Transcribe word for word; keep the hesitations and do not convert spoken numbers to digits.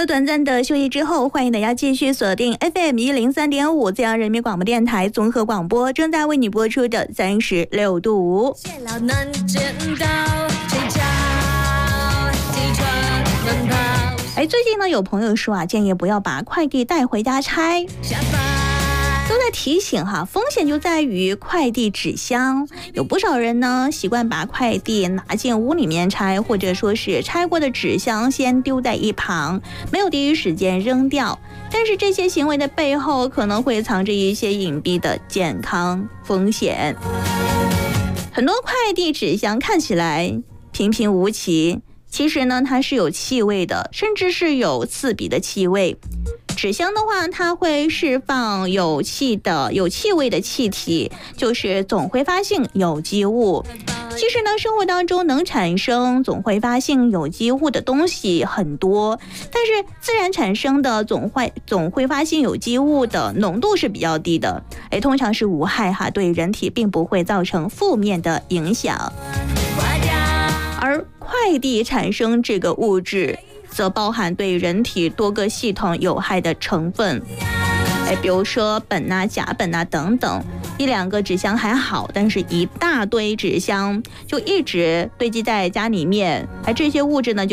了，短暂的休息之后，欢迎大家继续锁定 F M 一零三点五自由人民广播电台综合广播，正在为你播出的三十六度。哎，最近呢，有朋友说啊，建议不要把快递带回家拆。都在提醒哈，风险就在于快递纸箱，有不少人呢习惯把快递拿进屋里面拆，或者说是拆过的纸箱先丢在一旁，没有第一时间扔掉。但是这些行为的背后可能会藏着一些隐蔽的健康风险。很多快递纸箱看起来平平无奇，其实呢它是有气味的，甚至是有刺鼻的气味。纸箱的话，它会释放有气的、有气味的气体，就是总挥发性有机物。其实呢，生活当中能产生总挥发性有机物的东西很多，但是自然产生的总挥总挥发性有机物的浓度是比较低的，哎，通常是无害哈，对人体并不会造成负面的影响。而快递产生这个物质，则包含对人体多个系统有害的成分，哎，比如说苯啊、甲苯啊等等。一两个纸箱还好，但是一大堆纸箱就一直堆积在家里面，而这些物质呢就